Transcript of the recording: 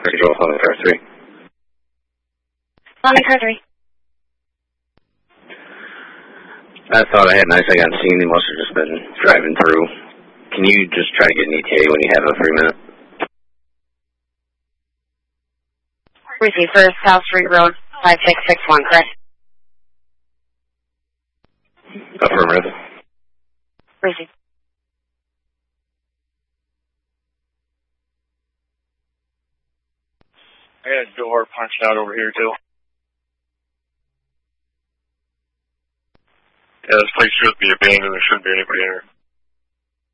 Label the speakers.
Speaker 1: Control, London Car 3.
Speaker 2: London Car 3.
Speaker 1: I thought I had an I got seen. They must have just been driving through. Can you just try to get an ETA when you have a free minute?
Speaker 2: Receive for South Street Road, 5661, correct?
Speaker 1: Affirmative.
Speaker 2: Receive.
Speaker 3: I got a door punched out over here, too. Yeah, this place should be abandoned. There shouldn't be anybody in here.